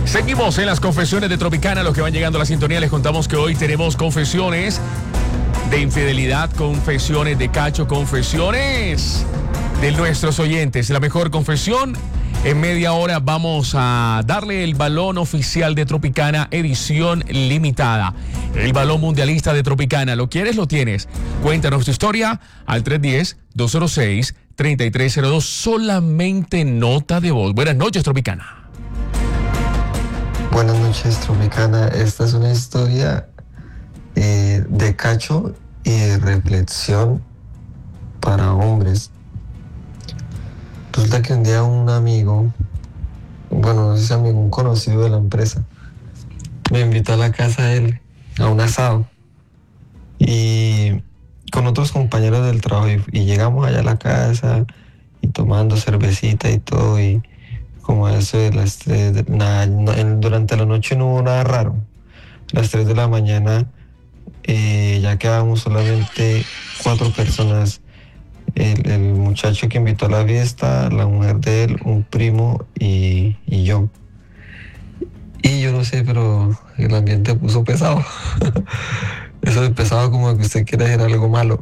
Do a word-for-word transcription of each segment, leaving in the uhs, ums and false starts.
Seguimos en las confesiones de Tropicana. Los que van llegando a la sintonía, les contamos que hoy tenemos confesiones de infidelidad, confesiones de cacho, confesiones de nuestros oyentes. La mejor confesión. En media hora vamos a darle el balón oficial de Tropicana, edición limitada. El balón mundialista de Tropicana. ¿Lo quieres? Lo tienes. Cuéntanos tu historia al tres uno cero, dos cero seis, tres tres cero dos. Solamente nota de voz. Buenas noches, Tropicana. Buenas noches, Tropicana. Esta es una historia eh, de cacho y de reflexión para hombres. Resulta que un día un amigo, bueno, no sé si amigo, un conocido de la empresa, me invitó a la casa de él a un asado y con otros compañeros del trabajo y, y llegamos allá a la casa y tomando cervecita y todo, y como a eso de las tres de, nada, no, en, durante la noche no hubo nada raro. A las tres de la mañana eh, ya quedábamos solamente cuatro personas. El, el muchacho que invitó a la fiesta, la mujer de él, un primo y, y yo. Y yo no sé, pero el ambiente puso pesado. Eso de pesado como que usted quiere hacer algo malo.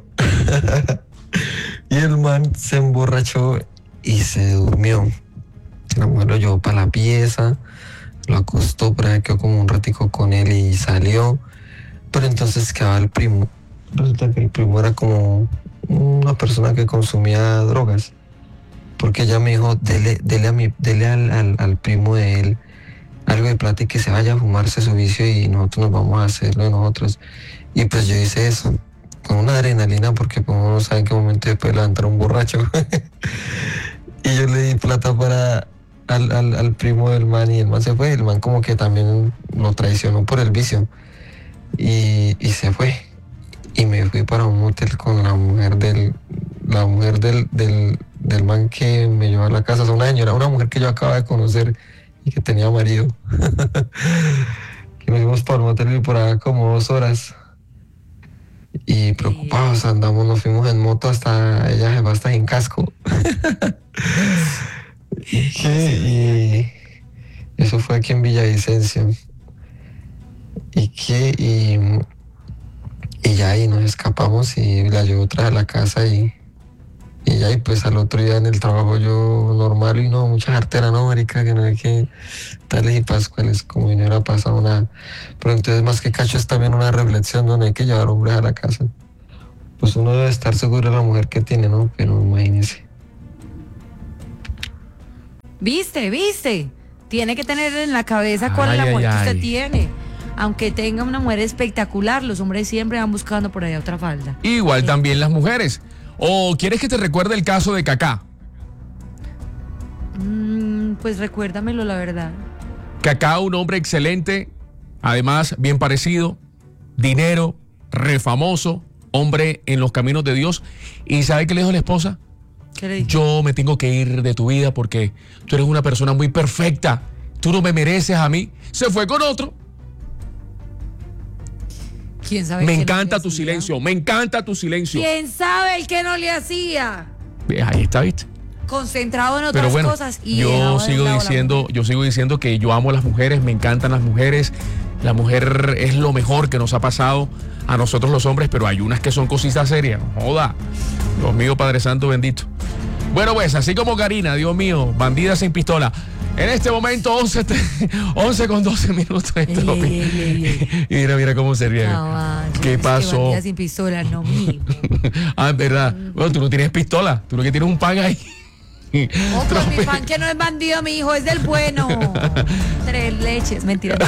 Y el man se emborrachó y se durmió. La mujer lo llevó para la pieza, lo acostó, pero ahí quedó como un ratico con él y salió. Pero entonces quedaba el primo. Resulta que el primo era como una persona que consumía drogas, porque ella me dijo, dele, dele, a mi, dele al, al, al primo de él algo de plata y que se vaya a fumarse su vicio y nosotros nos vamos a hacerlo de nosotros. Y pues yo hice eso, con una adrenalina, porque pues uno no sabe en qué momento después levantar un borracho. Y yo le di plata para al, al, al primo del man y el man se fue. El man como que también lo traicionó por el vicio y, y se fue. Y me fui para un motel con la mujer del, la mujer del, del, del man que me llevó a la casa. Es una señora, una mujer que yo acabo de conocer y que tenía marido. Que nos fuimos para un motel y por allá como dos horas. Y preocupados andamos, nos fuimos en moto hasta, ella se va hasta en casco. ¿Y qué? Y eso fue aquí en Villavicencio. ¿Y qué? Y... Y ya ahí nos escapamos y la llevo otra vez a la casa y, y ya y pues al otro día en el trabajo yo normal y no, mucha jartera, no, marica, que no hay que tales y pascuales, como si no hubiera pasado nada. Pero entonces más que cacho es también una reflexión donde hay que llevar hombres a la casa. Pues uno debe estar seguro de la mujer que tiene, ¿no? Pero imagínese. ¿Viste? ¿Viste? Tiene que tener en la cabeza cuál Ay, es la ay, mujer que ay. usted tiene. Aunque tenga una mujer espectacular, los hombres siempre van buscando por allá otra falda. Igual Sí. también las mujeres. ¿O quieres que te recuerde el caso de Kaká? Mm, pues recuérdamelo, la verdad. Kaká, un hombre excelente, además bien parecido, dinero, refamoso, hombre en los caminos de Dios. ¿Y sabe qué le dijo la esposa? ¿Qué le dije? Yo me tengo que ir de tu vida porque tú eres una persona muy perfecta. Tú no me mereces a mí. Se fue con otro. ¿Quién sabe Me qué no encanta le tu hacía? silencio, me encanta tu silencio. ¿Quién sabe el que no le hacía? Ahí está, ¿viste? Concentrado en otras Pero bueno, cosas y yo dejaba de sigo lado la diciendo, mujer. yo sigo diciendo que yo amo a las mujeres, me encantan las mujeres. La mujer es lo mejor que nos ha pasado a nosotros los hombres, pero hay unas que son cositas serias. No joda. Dios mío, Padre Santo bendito. Bueno, pues, así como Karina, Dios mío, bandida sin pistola. En este momento, once, once con doce minutos. De Ey, ey, ey, ey. Y mira, mira cómo se ríe. Caballo, ¿Qué es que pasó? bandida sin pistola, no mío. Ah, es verdad. Bueno, tú no tienes pistola, tú lo que tienes es un pan ahí. Oh, pues mi pan que no es bandido, mi hijo, es del bueno. Tres leches, mentira.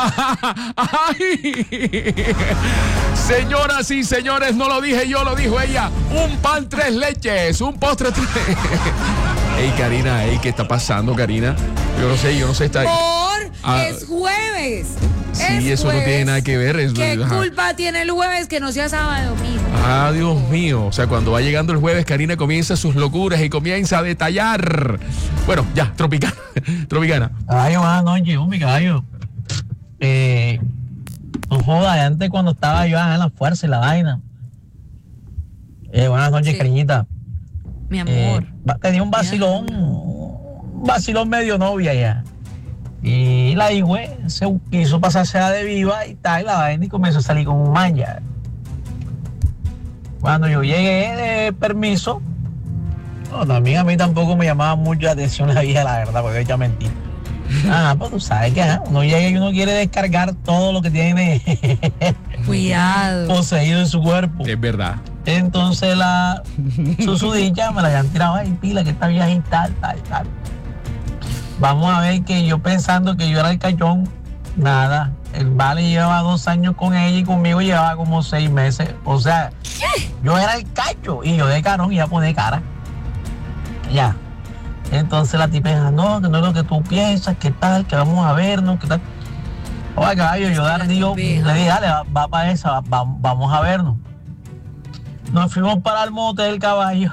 Ay. Señoras y señores, no lo dije yo, lo dijo ella. Un pan, tres leches, un postre, tres. Ey, Karina, ey, ¿qué está pasando, Karina? Yo no sé, yo no sé. Está... Por Ah, es jueves. sí, es eso no jueves. tiene nada que ver. Es, ¿Qué ajá. culpa tiene el jueves que no sea sábado, mijo? Ah, Dios mío. O sea, cuando va llegando el jueves, Karina comienza sus locuras y comienza a detallar. Bueno, ya, Tropicana. Tropicana. Caballo, buenas noches, hombre, caballo. Eh, no jodas, antes cuando estaba yo en la fuerza y la vaina. Eh, buenas noches, Sí. cariñita. Mi amor. Eh, va- tenía un vacilón, un vacilón medio novia ya. Y la higüe se quiso pasarse a de viva y tal, y la vaina y comenzó a salir con un man ya. Cuando yo llegué de permiso, no, también a mí tampoco me llamaba mucho la atención la vieja, la verdad, porque ella mentira. Ah, pues tú sabes que ah, uno llega y uno quiere descargar todo lo que tiene Cuidado. poseído en su cuerpo. Es verdad. Entonces la susudilla me la habían tirado ahí, pila, que esta vieja y tal, tal, tal. Vamos a ver que yo pensando que yo era el cachón, nada. El vale llevaba dos años con ella y conmigo llevaba como seis meses. O sea, ¿qué? Yo era el cacho y yo de carón iba a poner cara. Ya. Entonces la tipeja, no, que no es lo que tú piensas, que tal, que vamos a vernos, que tal. Oye, caballo, yo le digo, le dije, dale, va, va para esa, va, va, vamos a vernos. Nos fuimos para el motel, caballo.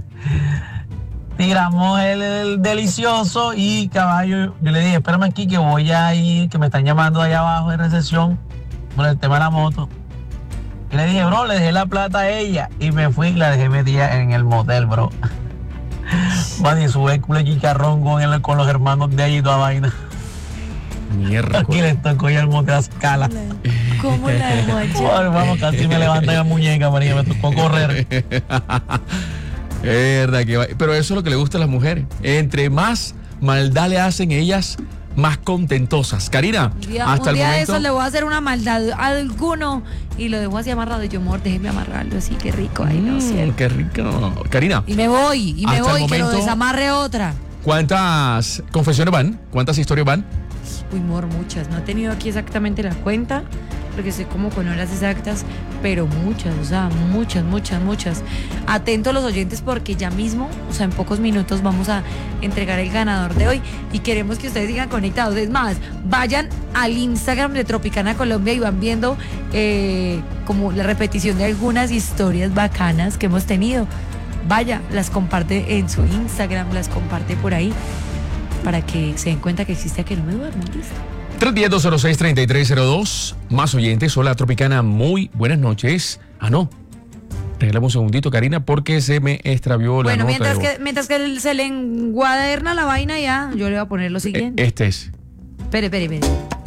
Tiramos el, el delicioso y, caballo, yo le dije, espérame aquí que voy a ir, que me están llamando allá abajo de recepción por el tema de la moto. Y le dije, bro, le dejé la plata a ella y me fui y la dejé metida en el motel, bro. Man, y sube el culo de chicharrón con, el, con los hermanos de ahí y toda vaina. Mierda. Aquí les tocó ya el motel a escala. ¿Cómo la guacha? Vamos, casi me levantan la muñeca, María, me tocó correr. Es verdad que va. Pero eso es lo que le gusta a las mujeres. Entre más maldad le hacen ellas, más contentosas. Karina, Un día, hasta un día el de momento. eso le voy a hacer una maldad a alguno y lo dejo así amarrado. Y yo, amor, déjeme amarrarlo así, qué rico. Ay, no, Mm, cielo. qué rico. Karina, Y me voy, y me Hasta el voy, que lo momento- desamarre otra. ¿cuántas confesiones van? ¿Cuántas historias van? Uy, amor, muchas. No he tenido aquí exactamente la cuenta, porque estoy como con horas exactas, pero muchas, o sea, muchas, muchas, muchas. Atentos los oyentes porque ya mismo, o sea, en pocos minutos vamos a entregar el ganador de hoy y queremos que ustedes sigan conectados. Es más, vayan al Instagram de Tropicana Colombia y van viendo eh, como la repetición de algunas historias bacanas que hemos tenido. Vaya, las comparte en su Instagram, las comparte por ahí para que se den cuenta que existe a que no me duermo. ¿Listo? tres uno cero, dos cero seis, tres tres cero dos. Más oyentes. Hola, Tropicana. Muy buenas noches. Ah, no. Regalamos un segundito, Karina, porque se me extravió la Bueno, nota mientras de voz. que, mientras que se le enguaderna la vaina ya, yo le voy a poner lo Eh, siguiente. Este es. Espere, espere, espere.